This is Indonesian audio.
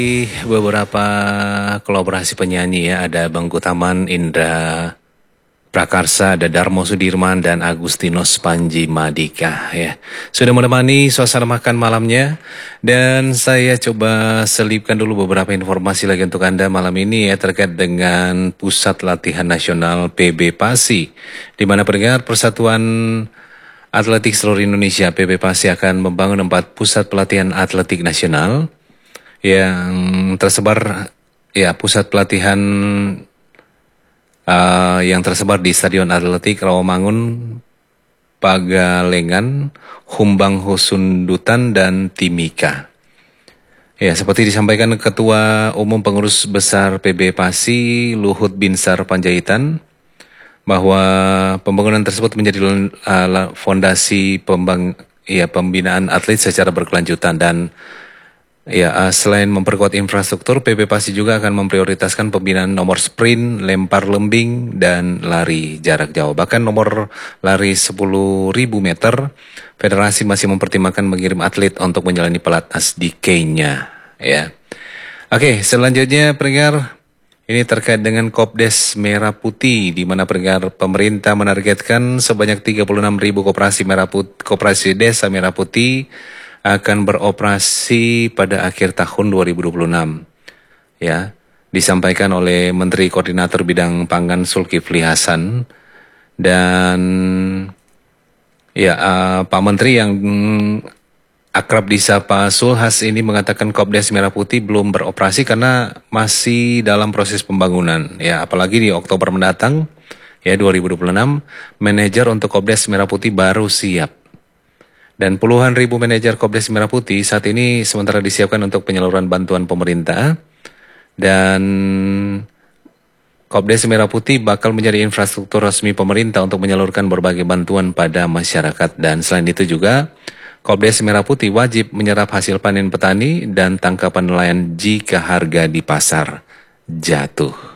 Beberapa kolaborasi penyanyi ya, ada Bangku Taman, Indra Prakarsa, ada Darmo Sudirman dan Agustinus Panji Madika ya. Sudah menemani suasana makan malamnya dan saya coba selipkan dulu beberapa informasi lagi untuk Anda malam ini ya terkait dengan Pusat Latihan Nasional PB Pasi, di mana pendengar Persatuan Atletik seluruh Indonesia PB Pasi akan membangun 4 pusat pelatihan atletik nasional yang tersebar ya, pusat pelatihan yang tersebar di Stadion Atletik Rawamangun, Pagalengan, Humbang Husundutan, dan Timika. Ya, seperti disampaikan Ketua Umum Pengurus Besar PB Pasi, Luhut Binsar Panjaitan, bahwa pembangunan tersebut menjadi fondasi pembinaan atlet secara berkelanjutan dan selain memperkuat infrastruktur, PB Pasi juga akan memprioritaskan pembinaan nomor sprint, lempar lembing, dan lari jarak jauh. Bahkan nomor lari 10.000 meter, Federasi masih mempertimbangkan mengirim atlet untuk menjalani pelatnas di Kenya. Ya. Oke, selanjutnya pendengar, ini terkait dengan Kopdes Merah Putih, di mana pendengar pemerintah menargetkan sebanyak 36.000 koperasi desa Merah Putih akan beroperasi pada akhir tahun 2026. Ya, disampaikan oleh Menteri Koordinator Bidang Pangan Zulkifli Hasan dan Pak Menteri yang akrab disapa Sulhas ini mengatakan Kopdes Merah Putih belum beroperasi karena masih dalam proses pembangunan. Ya, apalagi di Oktober mendatang ya 2026 manajer untuk Kopdes Merah Putih baru siap. Dan puluhan ribu manajer Kopdes Merah Putih saat ini sementara disiapkan untuk penyaluran bantuan pemerintah. Dan Kopdes Merah Putih bakal menjadi infrastruktur resmi pemerintah untuk menyalurkan berbagai bantuan pada masyarakat. Dan selain itu juga, Kopdes Merah Putih wajib menyerap hasil panen petani dan tangkapan nelayan jika harga di pasar jatuh.